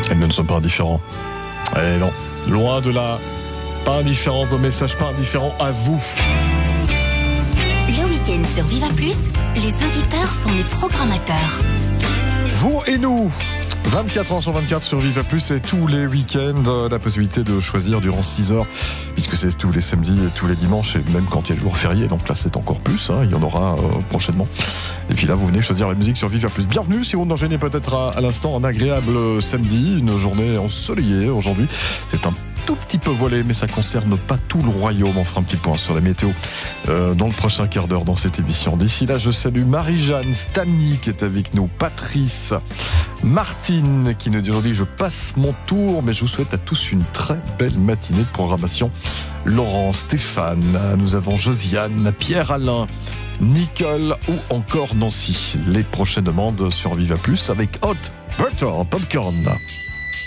Et nous ne sommes pas indifférents. Eh non, loin de là. Pas indifférent, vos messages pas indifférents à vous. Le week-end sur Viva Plus, les auditeurs sont les programmateurs. Vous et nous, 24 ans sur 24 sur Viva Plus, et tous les week-ends, la possibilité de choisir durant 6 heures, puisque c'est tous les samedis et tous les dimanches, et même quand il y a le jour férié, donc là c'est encore plus, il y en aura prochainement. Et puis là, vous venez choisir la musique sur Viva Plus. Bienvenue, si vous nous rejoignez peut-être à l'instant, un agréable samedi, une journée ensoleillée aujourd'hui. C'est un tout petit peu voilé, mais ça concerne pas tout le royaume. On fera un petit point sur la météo dans le prochain quart d'heure dans cette émission. D'ici là, je salue Marie-Jeanne, Stanley qui est avec nous, Patrice, Martine qui nous dit aujourd'hui je passe mon tour, mais je vous souhaite à tous une très belle matinée de programmation. Laurent, Stéphane, nous avons Josiane, Pierre-Alain, Nicole ou encore Nancy. Les prochaines demandes sur Viva Plus avec Hot Butter Popcorn.